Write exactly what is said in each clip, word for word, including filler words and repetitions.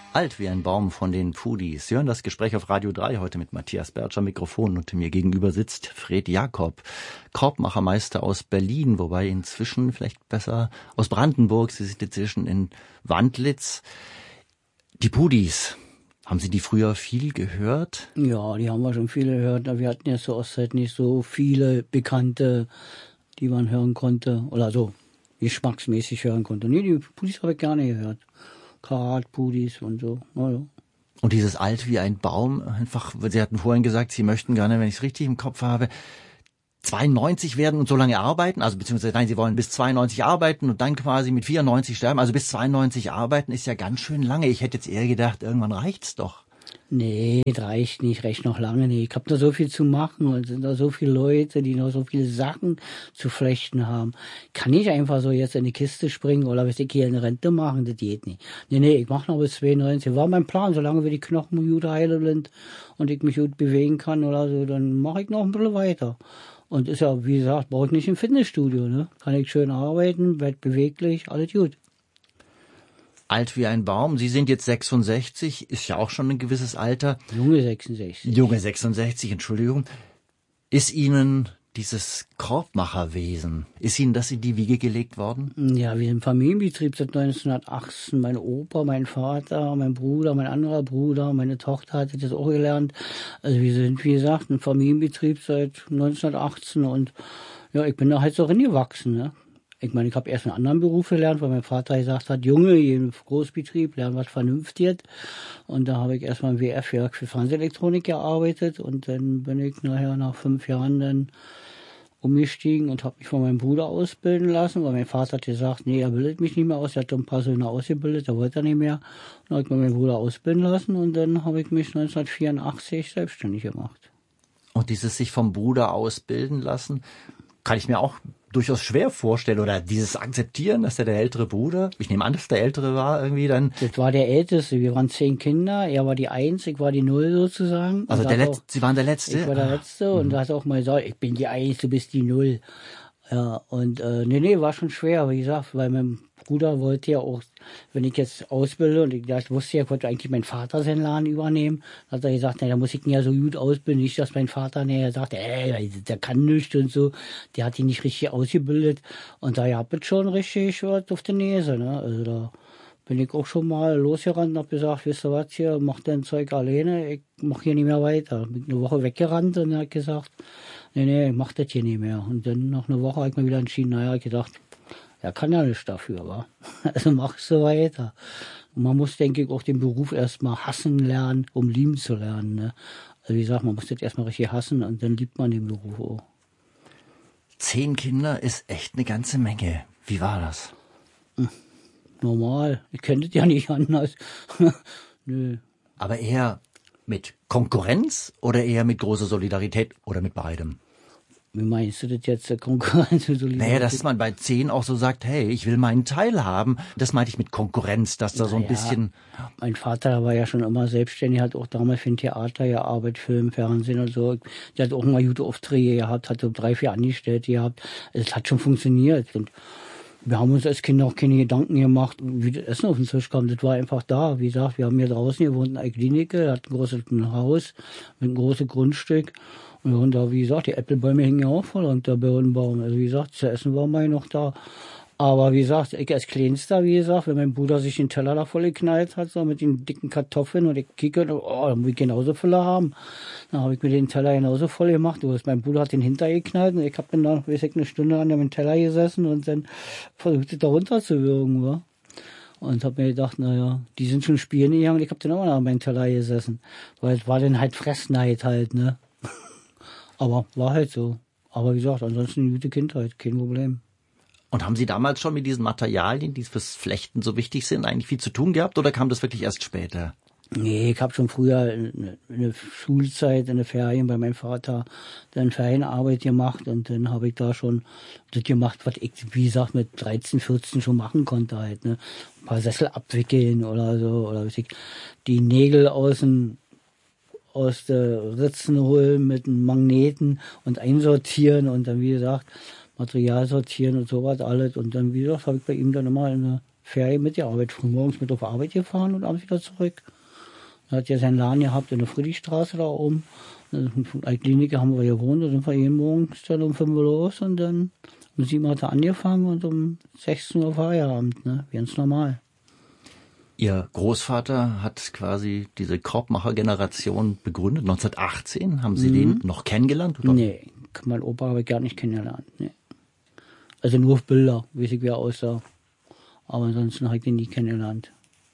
Alt wie ein Baum von den Pudis. Sie hören das Gespräch auf Radio drei heute mit Matthias Bertscher Mikrofon und mir gegenüber sitzt Fred Jakob, Korbmachermeister aus Berlin, wobei inzwischen vielleicht besser aus Brandenburg. Sie sind inzwischen in Wandlitz. Die Pudis, haben Sie die früher viel gehört? Ja, die haben wir schon viele gehört. Wir hatten ja zur Ostzeit nicht so viele Bekannte, die man hören konnte oder so geschmacksmäßig hören konnte. Nee, die Pudis habe ich gerne gehört. Karat-Pudis und so. Ja. Und dieses Alt wie ein Baum, einfach, Sie hatten vorhin gesagt, Sie möchten gerne, wenn ich es richtig im Kopf habe, zweiundneunzig werden und so lange arbeiten, also beziehungsweise nein, Sie wollen bis zweiundneunzig arbeiten und dann quasi mit vierundneunzig sterben, also bis zweiundneunzig arbeiten ist ja ganz schön lange. Ich hätte jetzt eher gedacht, irgendwann reicht's doch. Nee, das reicht nicht, reicht noch lange nicht. Ich habe da so viel zu machen und sind da so viele Leute, die noch so viele Sachen zu flechten haben. Kann ich einfach so jetzt in die Kiste springen oder was ich hier in Rente machen, das geht nicht. Nee, nee, ich mache noch bis zweiundneunzig. War mein Plan, solange wir die Knochen gut heile sind und ich mich gut bewegen kann oder so, dann mache ich noch ein bisschen weiter. Und ist ja, wie gesagt, brauche ich nicht im Fitnessstudio, ne? Kann ich schön arbeiten, werd beweglich, alles gut. Alt wie ein Baum. Sie sind jetzt sechsundsechzig, ist ja auch schon ein gewisses Alter. Junge sechsundsechzig. Junge sechsundsechzig, Entschuldigung. Ist Ihnen dieses Korbmacherwesen, ist Ihnen das in die Wiege gelegt worden? Ja, wir sind Familienbetrieb seit neunzehnhundertachtzehn. Mein Opa, mein Vater, mein Bruder, mein anderer Bruder, meine Tochter hat das auch gelernt. Also wir sind, wie gesagt, ein Familienbetrieb seit neunzehnhundertachtzehn und ja, ich bin da halt so reingewachsen, ne? Ich meine, ich habe erst einen anderen Beruf gelernt, weil mein Vater gesagt hat, Junge, im Großbetrieb, lern was Vernünftiges. Und da habe ich erstmal im W F-Werk für Fernsehelektronik gearbeitet und dann bin ich nachher nach fünf Jahren dann umgestiegen und habe mich von meinem Bruder ausbilden lassen, weil mein Vater hat gesagt, nee, er bildet mich nicht mehr aus, er hat ein paar Söhne ausgebildet, da wollte er nicht mehr. Und dann habe ich meinen Bruder ausbilden lassen und dann habe ich mich neunzehnhundertvierundachtzig selbstständig gemacht. Und dieses sich vom Bruder ausbilden lassen, kann ich mir auch durchaus schwer vorstellen, oder dieses Akzeptieren, dass er der ältere Bruder, ich nehme an, dass der ältere war, irgendwie dann. Das war der Älteste, wir waren zehn Kinder, er war die Eins, ich war die Null sozusagen. Also der Letzte, Sie waren der Letzte? Ich war der Letzte und da hat er auch mal gesagt, ich bin die Eins, du bist die Null. Ja, und äh, nee, nee, war schon schwer, wie gesagt, weil mein Bruder wollte ja auch, wenn ich jetzt ausbilde, und ich, ich wusste ja, ich wollte eigentlich meinen Vater seinen Laden übernehmen, hat er gesagt, na, da muss ich ihn ja so gut ausbilden, nicht, dass mein Vater nachher sagt, ey, der kann nichts und so, der hat ihn nicht richtig ausgebildet, und da habt ihr schon richtig was auf der Nase, ne, also da bin ich auch schon mal losgerannt und hab gesagt, wisst ihr was hier, mach dein Zeug alleine, ich mach hier nicht mehr weiter. Bin eine Woche weggerannt und er hat gesagt, nee, nee, ich mach das hier nicht mehr. Und dann nach einer Woche habe ich mir wieder entschieden, naja, ich gedacht, er kann ja nichts dafür, wa? Also machst du weiter. Und man muss, denke ich, auch den Beruf erstmal hassen lernen, um lieben zu lernen, ne? Also wie gesagt, man muss das erstmal richtig hassen und dann liebt man den Beruf auch. Zehn Kinder ist echt eine ganze Menge. Wie war das? Hm. Normal. Ich kenne das ja nicht anders. Nö. Aber eher mit Konkurrenz oder eher mit großer Solidarität oder mit beidem? Wie meinst du das jetzt, der Konkurrenz und Solidarität? Naja, dass man bei zehn auch so sagt, hey, ich will meinen Teil haben. Das meinte ich mit Konkurrenz, dass da naja, so ein bisschen... Mein Vater war ja schon immer selbstständig, hat auch damals für ein Theater gearbeitet, Film, Fernsehen und so. Der hat auch mal gute Aufträge gehabt, hat so drei, vier Angestellte gehabt. Es hat schon funktioniert. Und wir haben uns als Kinder auch keine Gedanken gemacht, wie das Essen auf den Tisch kam. Das war einfach da. Wie gesagt, wir haben hier draußen gewohnt in einer Klinik, hat ein großes Haus mit einem großen Grundstück. Und da, wie gesagt, die Äpfelbäume hingen ja auch voll und der Birnenbaum. Also wie gesagt, zu essen war mal noch da. Aber wie gesagt, ich als Kleinster, wie gesagt, wenn mein Bruder sich den Teller da voll geknallt hat, so mit den dicken Kartoffeln und ich kicke, oh, dann will ich genauso viele haben. Dann habe ich mir den Teller genauso voll gemacht. Mein Bruder hat den hintergeknallt und ich habe dann da, weiß ich, eine Stunde an dem Teller gesessen und dann versucht, es da runterzuwürgen, wa? Und habe mir gedacht, naja, die sind schon spielen gegangen und ich habe dann auch noch an meinem Teller gesessen. Weil es war dann halt Fressneid halt, ne? Aber war halt so. Aber wie gesagt, ansonsten eine gute Kindheit, kein Problem. Und haben Sie damals schon mit diesen Materialien, die fürs Flechten so wichtig sind, eigentlich viel zu tun gehabt oder kam das wirklich erst später? Nee, ich habe schon früher in der Schulzeit, in der Ferien bei meinem Vater dann Ferienarbeit gemacht und dann habe ich da schon das gemacht, was ich, wie gesagt, mit dreizehn, vierzehn schon machen konnte halt, ne? Ein paar Sessel abwickeln oder so, oder weiß ich, die Nägel aus dem aus der Ritzen holen mit einem Magneten und einsortieren und dann, wie gesagt, Material sortieren und sowas alles. Und dann, wie gesagt, habe ich bei ihm dann immer in der Ferien mit der Arbeit, frühmorgens mit auf Arbeit gefahren und abends wieder zurück. Er hat ja seinen Laden gehabt in der Friedrichstraße da oben. In der Klinik haben wir gewohnt, da sind wir jeden Morgen dann um fünf Uhr los und dann um sieben Uhr hat er angefangen und um sechzehn Uhr Feierabend, ne? Ganz normal. Ihr Großvater hat quasi diese Korbmacher-Generation begründet. neunzehnhundertachtzehn, haben Sie mhm. den noch kennengelernt? Oder? Nee, mein Opa habe ich gar nicht kennengelernt. Nee. Also nur auf Bilder, weiß ich, wie er aussah. Aber ansonsten habe ich den nie kennengelernt.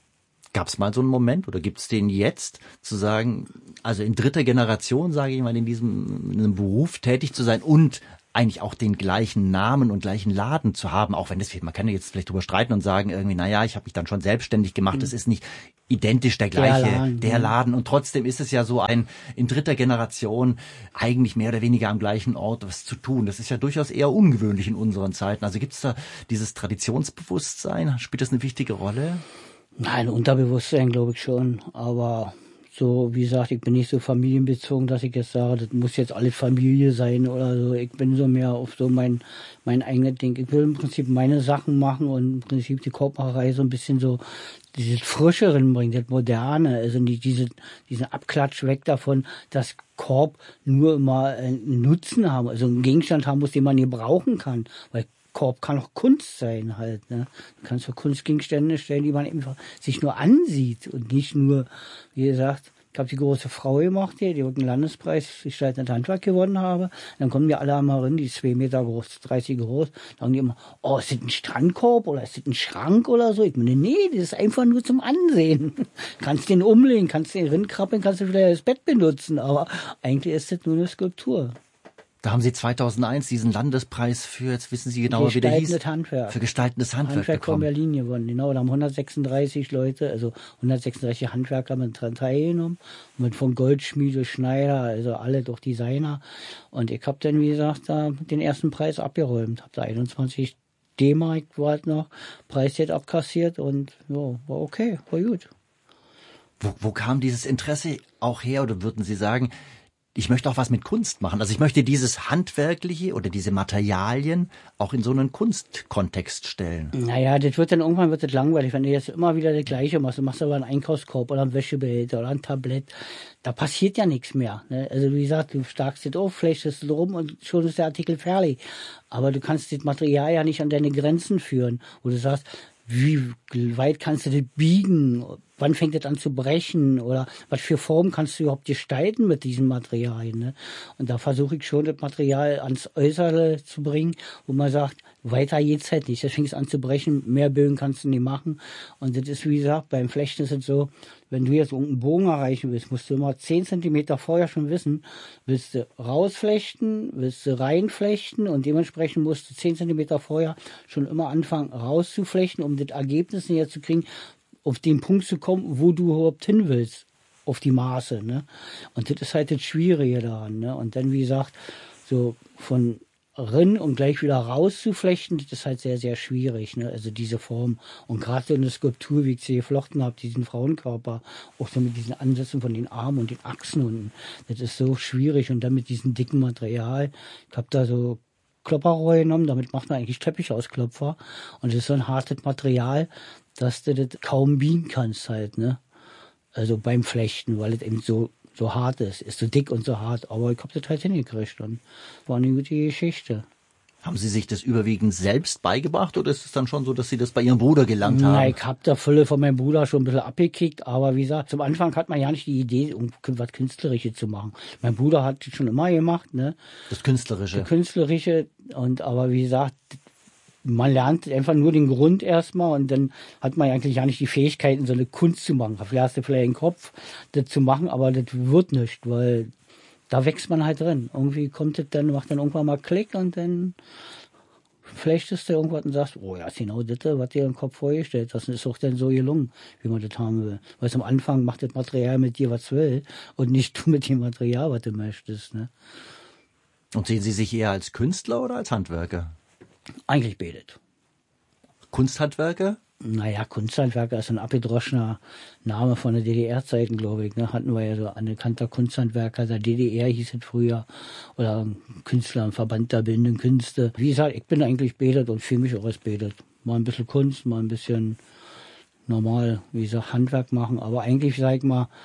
Gab es mal so einen Moment oder gibt es den jetzt, zu sagen, also in dritter Generation, sage ich mal, in diesem in einem Beruf tätig zu sein und eigentlich auch den gleichen Namen und gleichen Laden zu haben, auch wenn das, man kann ja jetzt vielleicht drüber streiten und sagen irgendwie, naja, ich habe mich dann schon selbstständig gemacht, mhm. das ist nicht identisch der gleiche, der Laden, der Laden. Und trotzdem ist es ja so ein, in dritter Generation eigentlich mehr oder weniger am gleichen Ort was zu tun. Das ist ja durchaus eher ungewöhnlich in unseren Zeiten. Also gibt es da dieses Traditionsbewusstsein? Spielt das eine wichtige Rolle? Nein, Unterbewusstsein glaube ich schon, aber so, wie gesagt, ich bin nicht so familienbezogen, dass ich jetzt sage, das muss jetzt alles Familie sein oder so. Ich bin so mehr auf so mein, mein eigenes Ding. Ich will im Prinzip meine Sachen machen und im Prinzip die Korbmacherei so ein bisschen so dieses Frische bringen, das Moderne, also nicht diese, diesen Abklatsch weg davon, dass Korb nur immer einen Nutzen haben, also einen Gegenstand haben muss, den man hier brauchen kann, weil Korb kann auch Kunst sein halt, ne? Du kannst so Kunstgegenstände stellen, die man einfach sich nur ansieht und nicht nur, wie gesagt, ich habe die große Frau gemacht hier, die einen Landespreis für gestaltendes Handwerk gewonnen habe. Dann kommen wir alle einmal rein, die ist zwei Meter groß, dreißig groß. Dann sagen die immer, oh, ist das ein Strandkorb oder ist das ein Schrank oder so? Ich meine, nee, das ist einfach nur zum Ansehen. Kannst den umlegen, kannst den rinkrabbeln, kannst du vielleicht das Bett benutzen, aber eigentlich ist das nur eine Skulptur. Da haben Sie zweitausendeins diesen Landespreis für, jetzt wissen Sie genauer, wie der hieß. Gestaltendes Handwerk. Für gestaltendes Handwerk, Handwerk bekommen. von Berlin gewonnen, genau. Da haben hundertsechsunddreißig Leute, also hundertsechsunddreißig Handwerker mit dran teilgenommen. Mit von Goldschmiede, Schneider, also alle doch Designer. Und ich habe dann, wie gesagt, da den ersten Preis abgeräumt. Habe da einundzwanzig D-Mark war halt noch, Preisgeld abkassiert und ja, war okay, war gut. Wo, wo kam dieses Interesse auch her, oder würden Sie sagen, ich möchte auch was mit Kunst machen. Also ich möchte dieses Handwerkliche oder diese Materialien auch in so einen Kunstkontext stellen. Naja, das wird dann irgendwann wird das langweilig, wenn du jetzt immer wieder das Gleiche machst. Du machst aber einen Einkaufskorb oder einen Wäschebehälter oder ein Tablett. Da passiert ja nichts mehr. Ne? Also wie gesagt, du starkst das auf, flächst es rum und schon ist der Artikel fertig. Aber du kannst das Material ja nicht an deine Grenzen führen. Wo du sagst, wie weit kannst du das biegen? Wann fängt das an zu brechen? Oder was für Formen kannst du überhaupt gestalten mit diesen Materialien? Ne? Und da versuche ich schon, das Material ans Äußere zu bringen, wo man sagt, weiter geht's halt nicht. Das fängt an zu brechen, mehr Bögen kannst du nicht machen. Und das ist, wie gesagt, beim Flechten ist es so, wenn du jetzt irgendeinen Bogen erreichen willst, musst du immer zehn Zentimeter vorher schon wissen, willst du rausflechten, willst du reinflechten und dementsprechend musst du zehn Zentimeter vorher schon immer anfangen rauszuflechten, um das Ergebnis näher zu kriegen, auf den Punkt zu kommen, wo du überhaupt hin willst, auf die Maße. Ne? Und das ist halt das Schwierige daran. Ne? Und dann, wie gesagt, so von rin und gleich wieder rauszuflechten, das ist halt sehr, sehr schwierig, ne? Also diese Form. Und gerade so eine Skulptur, wie ich sie geflochten habe, diesen Frauenkörper, auch so mit diesen Ansätzen von den Armen und den Achsen unten, das ist so schwierig. Und dann mit diesem dicken Material, ich habe da so Klopperrohr genommen, damit macht man eigentlich Teppichausklopfer. Und das ist so ein hartes Material, dass du das kaum biegen kannst halt, ne? Also beim Flechten, weil es eben so so hart ist, ist so dick und so hart, aber ich habe das halt hingekriegt und war eine gute Geschichte. Haben Sie sich das überwiegend selbst beigebracht oder ist es dann schon so, dass Sie das bei Ihrem Bruder gelernt haben? Nein, ich habe da Fülle von meinem Bruder schon ein bisschen abgekickt, aber wie gesagt, zum Anfang hat man ja nicht die Idee, um was Künstlerisches zu machen. Mein Bruder hat das schon immer gemacht, ne? Das Künstlerische. Das Künstlerische und aber wie gesagt, man lernt einfach nur den Grund erstmal und dann hat man eigentlich ja nicht die Fähigkeiten, so eine Kunst zu machen. Dafür hast du vielleicht den Kopf, das zu machen, aber das wird nicht, weil da wächst man halt drin. Irgendwie kommt das dann, macht dann irgendwann mal Klick und dann flechtest du irgendwas und sagst, oh ja, ist genau das, was dir im Kopf vorgestellt hast. Das ist auch dann so gelungen, wie man das haben will. Weil am Anfang macht das Material mit dir, was will und nicht du mit dem Material, was du möchtest. Ne? Und sehen Sie sich eher als Künstler oder als Handwerker? Eigentlich betet. Kunsthandwerker? Naja, Kunsthandwerker ist ein abgedroschener Name von der D D R-Zeiten, glaube ich. Ne? Hatten wir ja so anerkannter Kunsthandwerker, der D D R hieß es früher. Oder Künstler im Verband der Bildenden Künste. Wie gesagt, ich bin eigentlich betet und fühle mich auch als betet. Mal ein bisschen Kunst, mal ein bisschen normal, wie gesagt, Handwerk machen. Aber eigentlich, sag ich mal,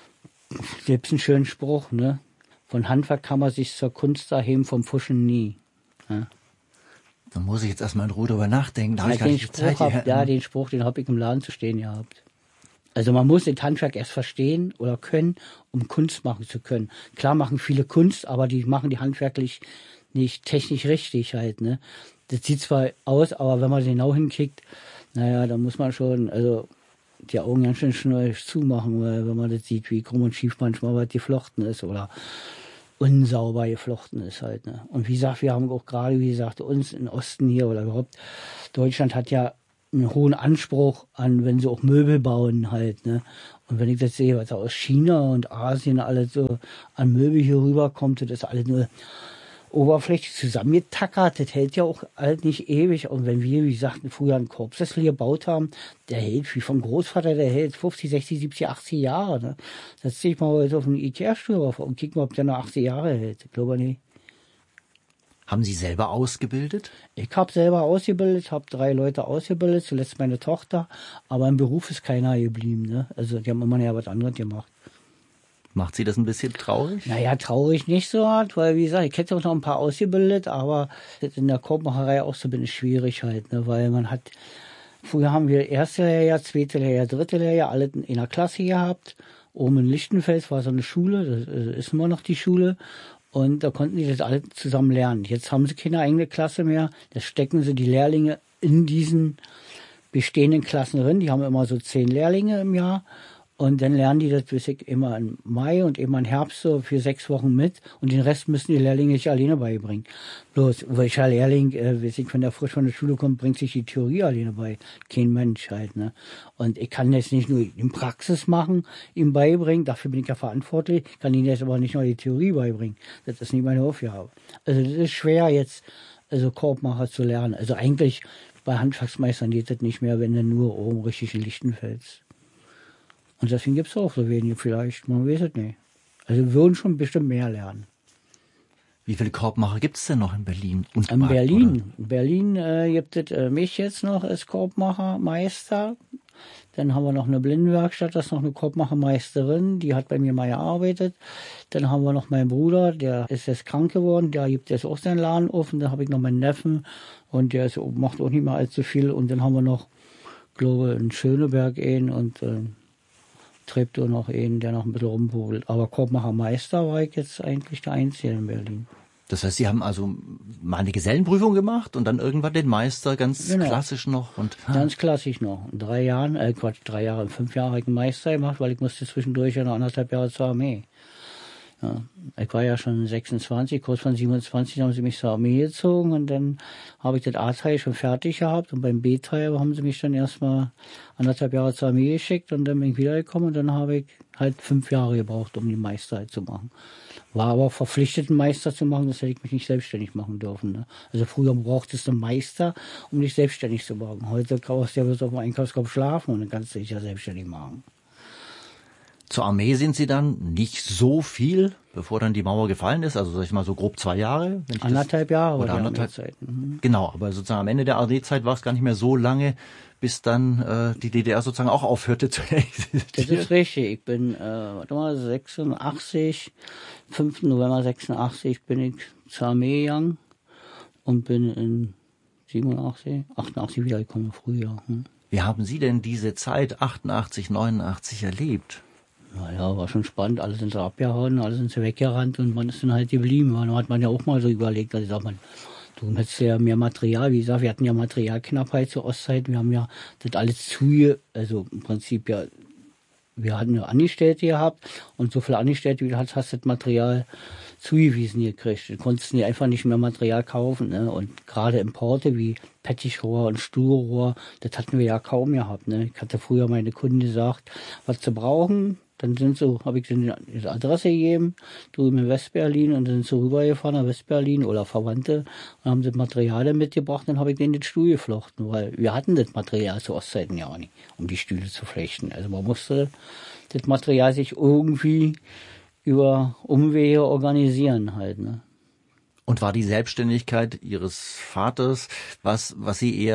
gibt's einen schönen Spruch, ne? Von Handwerk kann man sich zur Kunst erheben, vom Fuschen nie. Ja? Da muss ich jetzt erstmal in Ruhe drüber nachdenken. Da habe ich gar den nicht die Spruch Zeit hab, hier. ja, den Spruch, den habe ich im Laden zu stehen gehabt. Also man muss das Handwerk erst verstehen oder können, um Kunst machen zu können. Klar machen viele Kunst, aber die machen die handwerklich nicht technisch richtig halt, ne? Das sieht zwar aus, aber wenn man genau hinkickt, naja, da muss man schon, also die Augen ganz schön schnell zumachen, weil wenn man das sieht, wie krumm und schief manchmal was geflochten ist oder unsauber geflochten ist halt, ne? Und wie gesagt, wir haben auch gerade, wie gesagt, uns im Osten hier oder überhaupt, Deutschland hat ja einen hohen Anspruch an, wenn sie auch Möbel bauen halt, ne? Und wenn ich das sehe, was da aus China und Asien alles so an Möbel hier rüberkommt, das ist alles nur oberflächlich zusammengetackert, das hält ja auch halt nicht ewig. Und wenn wir, wie gesagt, früher einen Korbsessel gebaut haben, der hält, wie vom Großvater, der hält fünfzig, sechzig, siebzig, achtzig Jahre, ne? Setz dich mal heute auf einen Ikea-Stuhl drauf und kick mal, ob der noch achtzig Jahre hält. Ich glaube nicht. Haben Sie selber ausgebildet? Ich habe selber ausgebildet, habe drei Leute ausgebildet, zuletzt meine Tochter, aber im Beruf ist keiner geblieben, ne? Also die haben immer ja was anderes gemacht. Macht Sie das ein bisschen traurig? Naja, traurig nicht so hart, weil wie gesagt, ich hätte auch noch ein paar ausgebildet, aber in der Korbmacherei auch so bin ich schwierig halt, ne? Weil man hat, früher haben wir erste Lehrjahr, zweite Lehrjahr, dritte Lehrjahr, alle in einer Klasse gehabt. Oben in Lichtenfels war so eine Schule, das ist immer noch die Schule. Und da konnten die das alle zusammen lernen. Jetzt haben sie keine eigene Klasse mehr. Da stecken sie die Lehrlinge in diesen bestehenden Klassen drin. Die haben immer so zehn Lehrlinge im Jahr. Und dann lernen die das bis ich immer im Mai und immer im Herbst so für sechs Wochen mit. Und den Rest müssen die Lehrlinge sich alleine beibringen. Bloß, welcher Lehrling, äh, weiß ich, wenn der frisch von der Schule kommt, bringt sich die Theorie alleine bei. Kein Mensch halt, ne. Und ich kann jetzt nicht nur in Praxis machen, ihm beibringen. Dafür bin ich ja verantwortlich. Ich kann ihnen jetzt aber nicht nur die Theorie beibringen. Das ist nicht meine Aufgabe. Also, das ist schwer jetzt, also Korbmacher zu lernen. Also eigentlich bei Handwerksmeistern geht das nicht mehr, wenn dann nur oben richtig in Lichtenfels. Und deswegen gibt es auch so wenige vielleicht, man weiß es nicht. Also wir würden schon bestimmt mehr lernen. Wie viele Korbmacher gibt es denn noch in Berlin? Und in Bad, Berlin, oder? in Berlin äh, gibt es äh, mich jetzt noch als Korbmachermeister. Dann haben wir noch eine Blindenwerkstatt, das ist noch eine Korbmachermeisterin, die hat bei mir mal gearbeitet. Dann haben wir noch meinen Bruder, der ist jetzt krank geworden, der gibt jetzt auch seinen Laden auf. Und dann habe ich noch meinen Neffen und der ist, macht auch nicht mehr allzu viel. Und dann haben wir noch, glaube ich, in Schöneberg einen und äh, Treptow noch einen, der noch ein bisschen rumpobelt. Aber Korbmachermeister war ich jetzt eigentlich der Einzige in Berlin. Das heißt, Sie haben also mal eine Gesellenprüfung gemacht und dann irgendwann den Meister ganz Genau. klassisch noch. Und Ganz klassisch noch. In drei Jahren, äh Quatsch, drei Jahre, fünf Jahre habe ich einen Meister gemacht, weil ich musste zwischendurch ja noch anderthalb Jahre zur Armee. Ja, ich war ja schon sechsundzwanzig, kurz von siebenundzwanzig haben sie mich zur Armee gezogen und dann habe ich das A-Teil schon fertig gehabt und beim B-Teil haben sie mich dann erstmal anderthalb Jahre zur Armee geschickt und dann bin ich wiedergekommen und dann habe ich halt fünf Jahre gebraucht, um die Meister halt zu machen. War aber verpflichtet, einen Meister zu machen, das hätte ich mich nicht selbstständig machen dürfen. Ne? Also früher brauchtest du einen Meister, um dich selbstständig zu machen. Heute kannst du ja bloß auf dem Einkaufskorb schlafen und dann kannst du dich ja selbstständig machen. Zur Armee sind Sie dann nicht so viel, bevor dann die Mauer gefallen ist, also sag ich mal so grob zwei Jahre. Wenn ich anderthalb Jahre oder war die anderthalb Zeit. Mhm. Genau, aber sozusagen am Ende der A R D-Zeit war es gar nicht mehr so lange, bis dann äh, die D D R sozusagen auch aufhörte zu existieren. Das ist richtig. Ich bin, äh, warte mal, sechsundachtzig, fünften November sechsundachtzig bin ich zur Armee gegangen und bin in siebenundachtzig, achtundachtzig wiedergekommen, Frühjahr. Hm. Wie haben Sie denn diese Zeit achtundachtzig, neunundachtzig erlebt? Naja, war schon spannend. Alle sind so abgehauen, alle sind so weggerannt und man ist dann halt geblieben. Da hat man ja auch mal so überlegt, also sagt man, du hättest ja mehr Material. Wie gesagt, wir hatten ja Materialknappheit zur Ostzeit. Wir haben ja das alles zu, also im Prinzip ja, wir hatten eine Angestellte gehabt und so viele Angestellte, wie du hast, hast du das Material zugewiesen gekriegt. Du konntest nie einfach nicht mehr Material kaufen, ne? Und gerade Importe wie Pettichrohr und Stuhlrohr, das hatten wir ja kaum gehabt, ne? Ich hatte früher meine Kunden gesagt, was sie brauchen. Dann sind so, habe ich denen die Adresse gegeben, drüben in Westberlin, und dann sind sie rübergefahren nach Westberlin oder Verwandte und haben das Material dann mitgebracht, dann habe ich denen den Stuhl geflochten, weil wir hatten das Material zu Ostzeiten ja auch nicht, um die Stühle zu flechten. Also man musste das Material sich irgendwie über Umwege organisieren halt, ne. Und war die Selbstständigkeit Ihres Vaters was, was Sie eher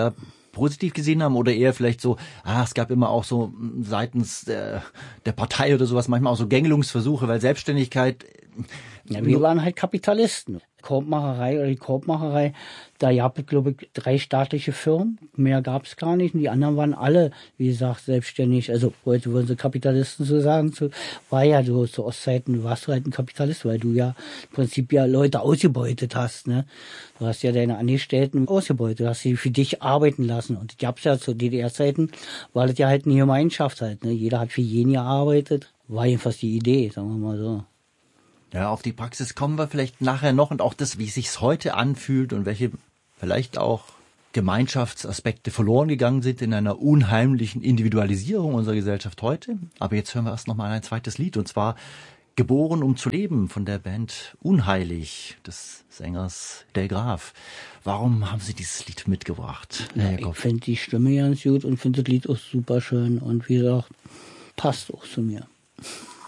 positiv gesehen haben oder eher vielleicht so, ah, es gab immer auch so seitens der, der Partei oder sowas manchmal auch so Gängelungsversuche, weil Selbstständigkeit... Ja, wir waren halt Kapitalisten. Korbmacherei oder die Korbmacherei, da gab es, glaube ich, drei staatliche Firmen, mehr gab es gar nicht. Und die anderen waren alle, wie gesagt, selbstständig. Also heute würden sie Kapitalisten so sagen. So, war ja so zu Ostzeiten, warst du halt ein Kapitalist, weil du ja im Prinzip ja Leute ausgebeutet hast. Ne? Du hast ja deine Angestellten ausgebeutet, du hast sie für dich arbeiten lassen. Und das gab's ja zu D D R-Zeiten, war das ja halt eine Gemeinschaft halt. Ne? Jeder hat für jeden gearbeitet. War jedenfalls die Idee, sagen wir mal so. Ja, auf die Praxis kommen wir vielleicht nachher noch und auch das, wie es sich heute anfühlt und welche vielleicht auch Gemeinschaftsaspekte verloren gegangen sind in einer unheimlichen Individualisierung unserer Gesellschaft heute. Aber jetzt hören wir erst noch mal ein zweites Lied und zwar Geboren, um zu leben von der Band Unheilig des Sängers Del Graf. Warum haben Sie dieses Lied mitgebracht? Ja, ich finde die Stimme ganz gut und finde das Lied auch super schön und wie gesagt, passt auch zu mir.